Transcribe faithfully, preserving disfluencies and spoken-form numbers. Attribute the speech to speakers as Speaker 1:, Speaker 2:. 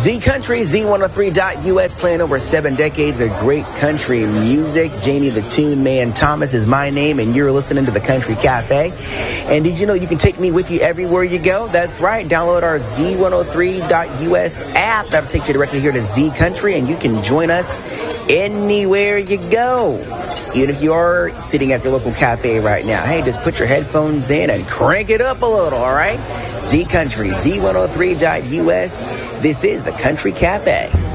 Speaker 1: Z Country, Z one oh three dot U S, playing over seven decades of great country music. Jamie the Tune Man Thomas is my name, and you're listening to the Country Cafe. And did you know you can take me with you everywhere you go? That's right. Download our Z one oh three dot U S app. That'll take you directly here to Z Country, and you can join us anywhere you go. Even if you are sitting at your local cafe right now, hey, just put your headphones in and crank it up a little, all right? Z Country, Z one oh three dot U S. This is the Country Cafe.